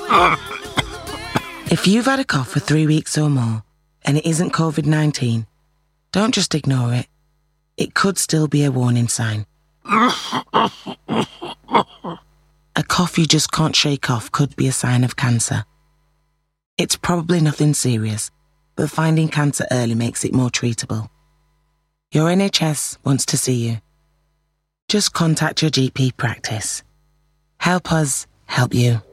If you've had a cough for 3 weeks or more and it isn't COVID-19, don't just ignore it. It could still be a warning sign. A cough you just can't shake off could be a sign of cancer. It's probably nothing serious, but finding cancer early makes it more treatable. Your NHS wants to see you. Just contact your GP practice. Help us help you.